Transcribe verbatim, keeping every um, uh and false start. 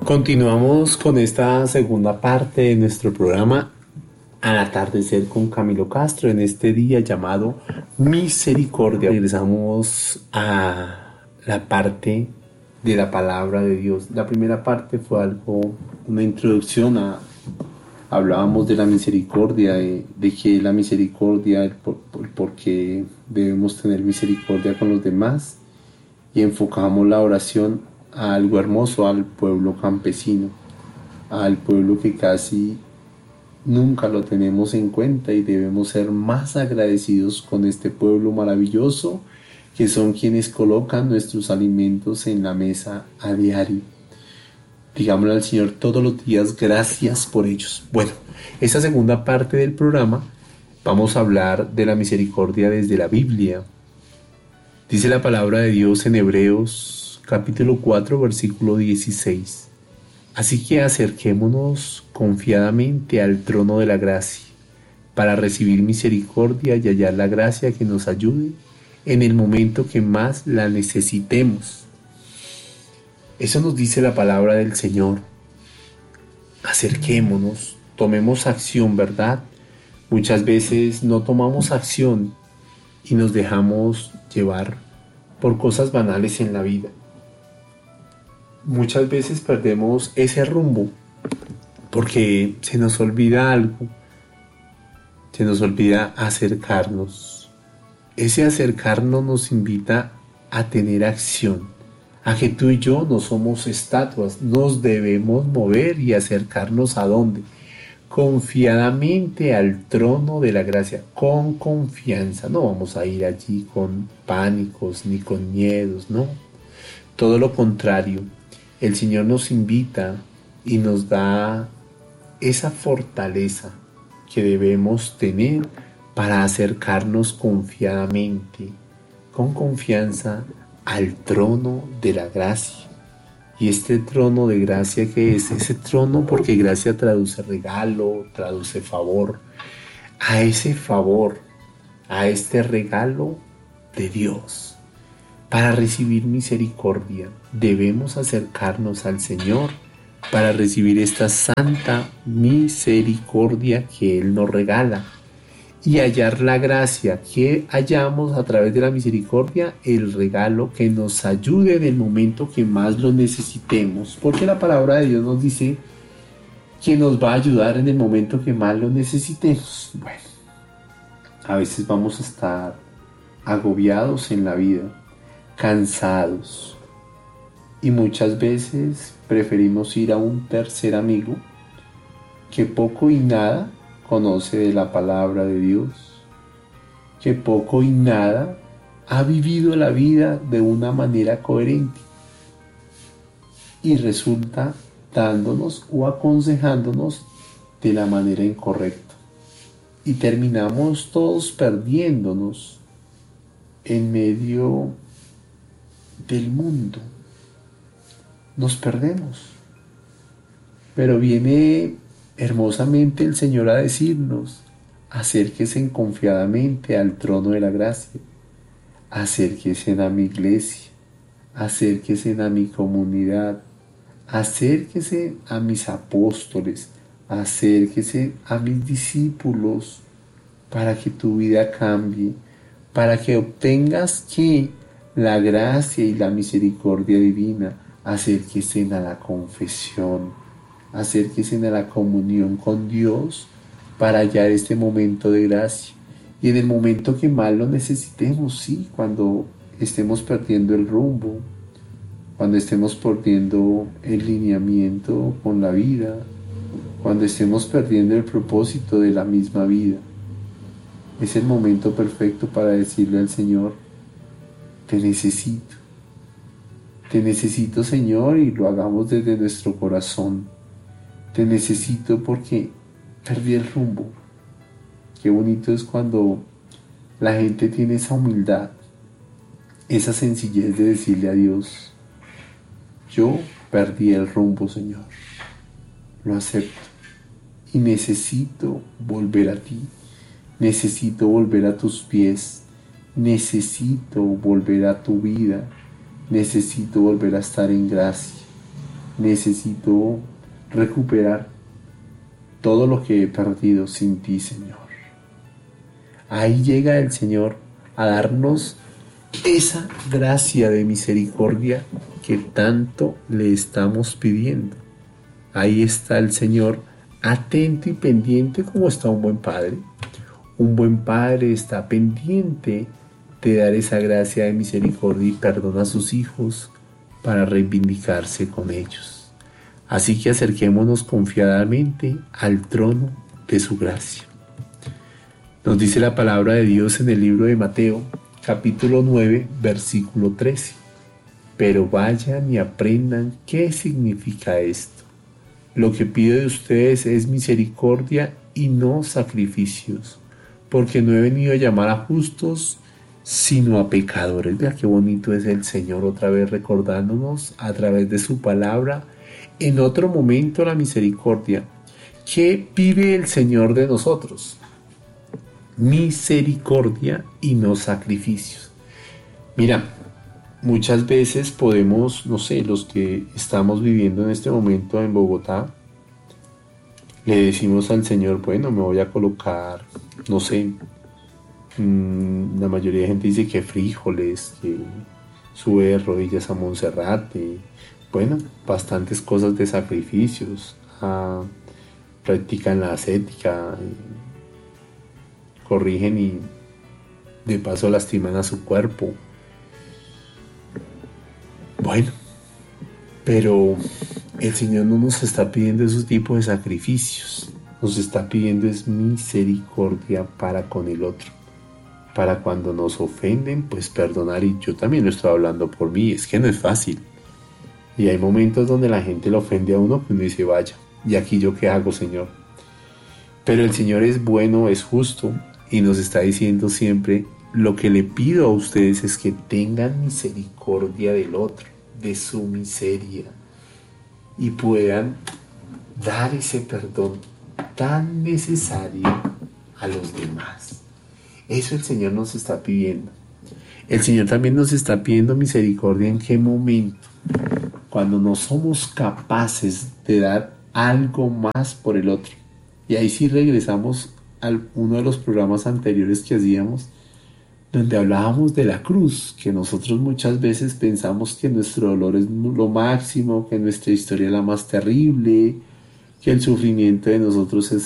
Continuamos con esta segunda parte de nuestro programa Al atardecer con Camilo Castro en este día llamado Misericordia. Regresamos a la parte de la palabra de Dios. La primera parte fue algo, una introducción a, hablábamos de la misericordia, de, de que la misericordia, el por, el por qué debemos tener misericordia con los demás, y enfocamos la oración a algo hermoso, al pueblo campesino, al pueblo que casi nunca lo tenemos en cuenta, y debemos ser más agradecidos con este pueblo maravilloso que son quienes colocan nuestros alimentos en la mesa a diario. Digámosle al Señor todos los días gracias por ellos. Bueno, esa segunda parte del programa vamos a hablar de la misericordia desde la Biblia. Dice la palabra de Dios en Hebreos capítulo cuatro, versículo dieciséis. Así que acerquémonos confiadamente al trono de la gracia, para recibir misericordia y hallar la gracia que nos ayude en el momento que más la necesitemos. Eso nos dice la palabra del Señor. Acerquémonos, tomemos acción, ¿verdad? Muchas veces no tomamos acción y nos dejamos llevar por cosas banales en la vida. Muchas veces perdemos ese rumbo porque se nos olvida algo, se nos olvida acercarnos. Ese acercarnos nos invita a tener acción, a que tú y yo no somos estatuas, nos debemos mover y acercarnos a dónde, confiadamente al trono de la gracia, con confianza. No vamos a ir allí con pánicos ni con miedos, no, todo lo contrario. El Señor nos invita y nos da esa fortaleza que debemos tener para acercarnos confiadamente, con confianza, al trono de la gracia. Y este trono de gracia, ¿qué es? Ese trono, porque gracia traduce regalo, traduce favor. A ese favor, a este regalo de Dios, para recibir misericordia, debemos acercarnos al Señor para recibir esta santa misericordia que Él nos regala y hallar la gracia que hallamos a través de la misericordia, el regalo que nos ayude en el momento que más lo necesitemos, porque la palabra de Dios nos dice que nos va a ayudar en el momento que más lo necesitemos. Bueno, a veces vamos a estar agobiados en la vida, cansados, y muchas veces preferimos ir a un tercer amigo que poco y nada conoce de la palabra de Dios, que poco y nada ha vivido la vida de una manera coherente, y resulta dándonos o aconsejándonos de la manera incorrecta, y terminamos todos perdiéndonos en medio del mundo. Nos perdemos, pero viene hermosamente el Señor a decirnos: acérquese confiadamente al trono de la gracia, acérquese a mi iglesia, acérquese a mi comunidad, acérquese a mis apóstoles, acérquese a mis discípulos, para que tu vida cambie, para que obtengas que la gracia y la misericordia divina. Acérquese a la confesión, acérquese a la comunión con Dios para hallar este momento de gracia. Y en el momento que más lo necesitemos, sí, cuando estemos perdiendo el rumbo, cuando estemos perdiendo el lineamiento con la vida, cuando estemos perdiendo el propósito de la misma vida, es el momento perfecto para decirle al Señor: te necesito. Te necesito, Señor, y lo hagamos desde nuestro corazón. Te necesito porque perdí el rumbo. Qué bonito es cuando la gente tiene esa humildad, esa sencillez de decirle a Dios: yo perdí el rumbo, Señor. Lo acepto y necesito volver a ti. Necesito volver a tus pies. Necesito volver a tu vida. Necesito volver a estar en gracia. necesito recuperar todo lo que he perdido sin ti, Señor. Ahí llega el Señor a darnos esa gracia de misericordia que tanto le estamos pidiendo. Ahí está el Señor atento y pendiente como está un buen padre. Un buen padre está pendiente de dar esa gracia de misericordia y perdón a sus hijos para reivindicarse con ellos. Así que acerquémonos confiadamente al trono de su gracia. Nos dice la palabra de Dios en el libro de Mateo, capítulo nueve, versículo trece. Pero vayan y aprendan qué significa esto. Lo que pido de ustedes es misericordia y no sacrificios, porque no he venido a llamar a justos, sino a pecadores. Vea qué bonito es el Señor otra vez recordándonos a través de su palabra, en otro momento la misericordia. ¿Qué pide el Señor de nosotros? Misericordia y no sacrificios. Mira, muchas veces podemos, no sé, los que estamos viviendo en este momento en Bogotá, le decimos al Señor, bueno, me voy a colocar, no sé, mmm, la mayoría de gente dice que frijoles, que sube de rodillas a Monserrate, bueno, bastantes cosas de sacrificios, ah, practican la ascética, corrigen y de paso lastiman a su cuerpo. Bueno, pero el Señor no nos está pidiendo esos tipos de sacrificios, nos está pidiendo es misericordia para con el otro, para cuando nos ofenden, pues perdonar. Y yo también lo estoy hablando por mí, es que no es fácil, y hay momentos donde la gente le ofende a uno que uno dice, vaya, ¿y aquí yo qué hago, Señor? Pero el Señor es bueno, es justo, y nos está diciendo siempre, lo que le pido a ustedes es que tengan misericordia del otro, de su miseria, y puedan dar ese perdón tan necesario a los demás. Eso el Señor nos está pidiendo. El Señor también nos está pidiendo misericordia en qué momento, cuando no somos capaces de dar algo más por el otro. Y ahí sí regresamos a uno de los programas anteriores que hacíamos, donde hablábamos de la cruz, que nosotros muchas veces pensamos que nuestro dolor es lo máximo, que nuestra historia es la más terrible, que el sufrimiento de nosotros es